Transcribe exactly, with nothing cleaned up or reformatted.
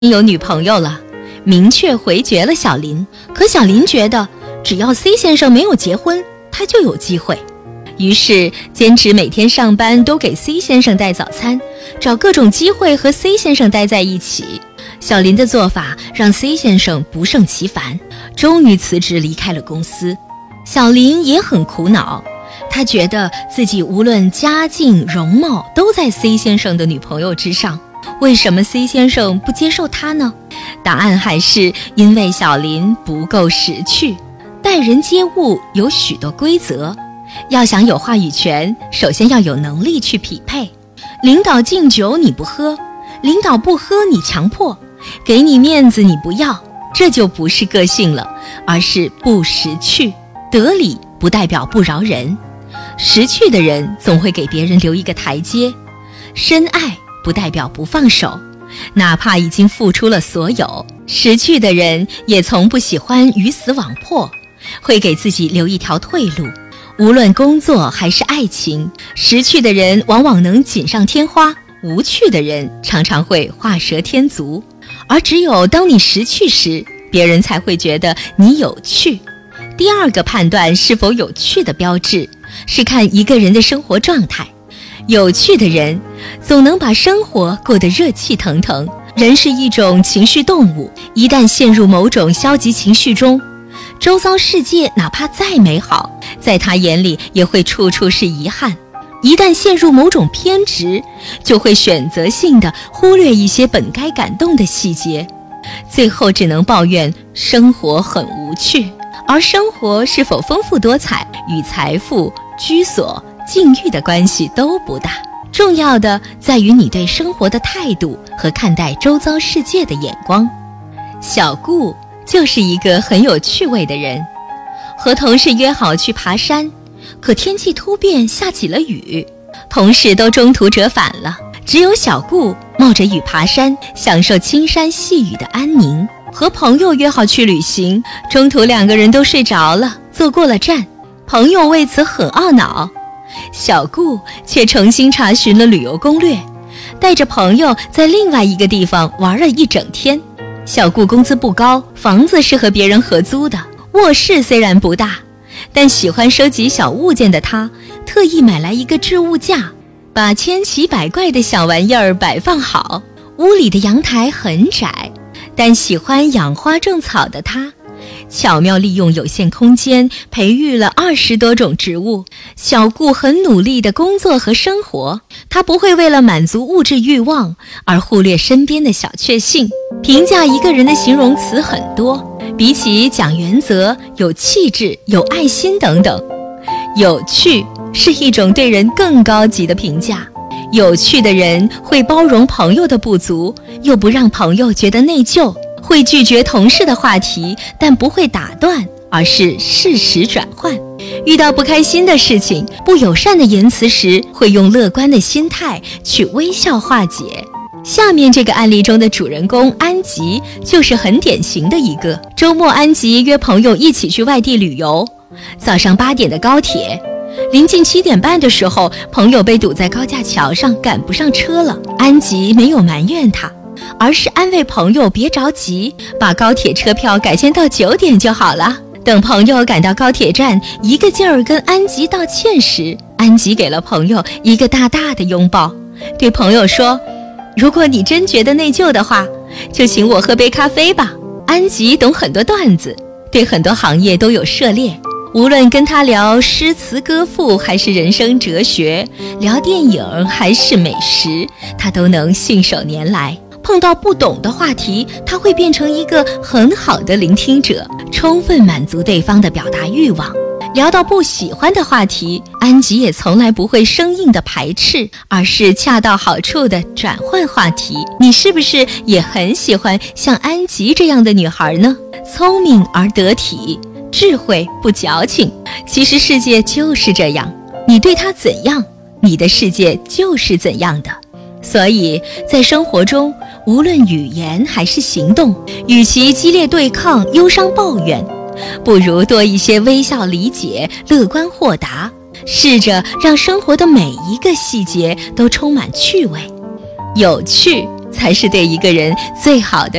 有女朋友了，明确回绝了小林。可小林觉得只要 C 先生没有结婚，他就有机会。于是坚持每天上班都给 C 先生带早餐，找各种机会和 C 先生待在一起。小林的做法让 C 先生不胜其烦，终于辞职离开了公司。小林也很苦恼，他觉得自己无论家境容貌都在 C 先生的女朋友之上，为什么 C 先生不接受他呢？答案还是因为小林不够识趣。待人接物有许多规则，要想有话语权，首先要有能力去匹配。领导敬酒你不喝，领导不喝你强迫，给你面子你不要，这就不是个性了，而是不识趣。得理不代表不饶人，识趣的人总会给别人留一个台阶。深爱不代表不放手，哪怕已经付出了所有。识趣的人也从不喜欢鱼死网破，会给自己留一条退路。无论工作还是爱情，识趣的人往往能锦上添花，无趣的人常常会画蛇添足。而只有当你识趣时，别人才会觉得你有趣。第二个判断是否有趣的标志，是看一个人的生活状态。有趣的人总能把生活过得热气腾腾。人是一种情绪动物，一旦陷入某种消极情绪中，周遭世界哪怕再美好，在他眼里也会处处是遗憾。一旦陷入某种偏执，就会选择性地忽略一些本该感动的细节，最后只能抱怨生活很无趣。而生活是否丰富多彩，与财富、居所、境遇的关系都不大，重要的在于你对生活的态度和看待周遭世界的眼光。小顾就是一个很有趣味的人，和同事约好去爬山，可天气突变下起了雨，同事都中途折返了，只有小顾冒着雨爬山，享受青山细雨的安宁。和朋友约好去旅行，中途两个人都睡着了，坐过了站，朋友为此很懊恼，小顾却诚心查询了旅游攻略，带着朋友在另外一个地方玩了一整天。小顾工资不高，房子是和别人合租的，卧室虽然不大，但喜欢收集小物件的他特意买来一个置物架，把千奇百怪的小玩意儿摆放好。屋里的阳台很窄，但喜欢养花种草的他巧妙利用有限空间，培育了二十多种植物。小顾很努力地工作和生活，他不会为了满足物质欲望而忽略身边的小确幸。评价一个人的形容词很多，比起讲原则、有气质、有爱心等等，有趣是一种对人更高级的评价。有趣的人会包容朋友的不足，又不让朋友觉得内疚，会拒绝同事的话题，但不会打断，而是适时转换。遇到不开心的事情、不友善的言辞时，会用乐观的心态去微笑化解。下面这个案例中的主人公安吉就是很典型的一个。周末，安吉约朋友一起去外地旅游。早上八点的高铁，临近七点半的时候，朋友被堵在高架桥上，赶不上车了。安吉没有埋怨他，而是安慰朋友别着急，把高铁车票改签到九点就好了。等朋友赶到高铁站，一个劲儿跟安吉道歉时，安吉给了朋友一个大大的拥抱，对朋友说，如果你真觉得内疚的话，就请我喝杯咖啡吧。安吉懂很多段子，对很多行业都有涉猎，无论跟他聊诗词歌赋还是人生哲学，聊电影还是美食，他都能信手拈来。碰到不懂的话题，他会变成一个很好的聆听者，充分满足对方的表达欲望。聊到不喜欢的话题，安吉也从来不会生硬的排斥，而是恰到好处的转换话题。你是不是也很喜欢像安吉这样的女孩呢？聪明而得体，智慧不矫情。其实世界就是这样，你对它怎样，你的世界就是怎样的。所以在生活中，无论语言还是行动，与其激烈对抗、忧伤抱怨，不如多一些微笑理解、乐观豁达，试着让生活的每一个细节都充满趣味。有趣才是对一个人最好的